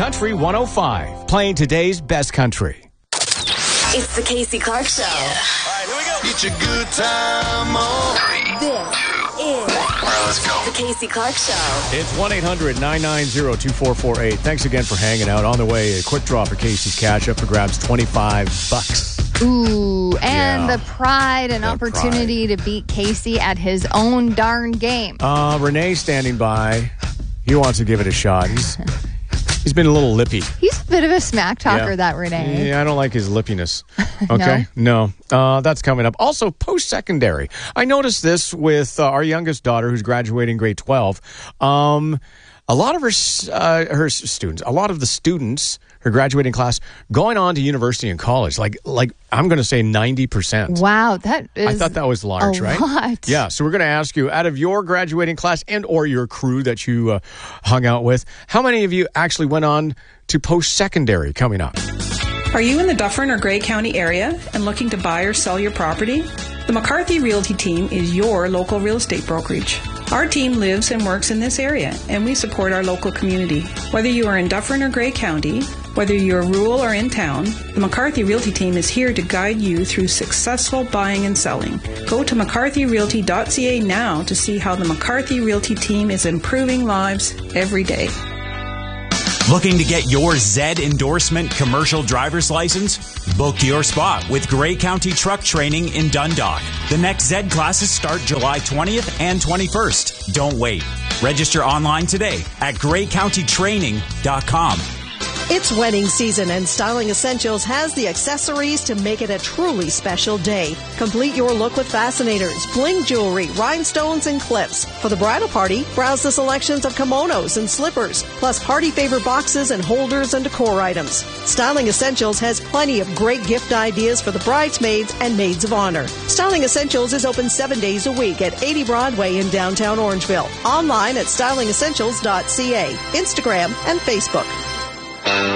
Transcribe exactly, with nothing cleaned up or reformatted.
Country one oh five, playing today's best country. It's the Casey Clark Show. All right, here we go. Get your good time on. This is All right, let's go. the Casey Clark Show. It's one eight hundred nine nine zero two four four eight. Thanks again for hanging out. On the way, a quick draw for Casey's Cash up for grabs, twenty-five bucks. Ooh, and Yeah. the pride and The opportunity to beat Casey at his own darn game. Uh, Renee standing by. He wants to give it a shot. He's he's been a little lippy. He's a bit of a smack talker, Yeah. that Renee. Yeah, I don't like his lippiness. Okay? no. no. Uh, that's coming up. Also, post-secondary. I noticed this with uh, our youngest daughter who's graduating grade twelve. Um, a lot of her, s- uh, her s- students, a lot of the students, her graduating class, going on to university and college. Like, like I'm going to say ninety percent. Wow, that is I thought that was large, a right? lot. Yeah, so we're going to ask you, out of your graduating class and or your crew that you uh, hung out with, how many of you actually went on to post-secondary coming up? Are you in the Dufferin or Grey County area and looking to buy or sell your property? The McCarthy Realty team is your local real estate brokerage. Our team lives and works in this area, and we support our local community. Whether you are in Dufferin or Grey County, whether you're rural or in town, the McCarthy Realty team is here to guide you through successful buying and selling. Go to mccarthy realty dot c a now to see how the McCarthy Realty team is improving lives every day. Looking to get your Z endorsement commercial driver's license? Book your spot with Grey County Truck Training in Dundalk. The next Z classes start July twentieth and twenty-first. Don't wait. Register online today at grey county training dot com. It's wedding season, and Styling Essentials has the accessories to make it a truly special day. Complete your look with fascinators, bling jewelry, rhinestones, and clips. For the bridal party, browse the selections of kimonos and slippers, plus party favor boxes and holders and decor items. Styling Essentials has plenty of great gift ideas for the bridesmaids and maids of honor. Styling Essentials is open seven days a week at eighty Broadway in downtown Orangeville. Online at styling essentials dot c a, Instagram, and Facebook.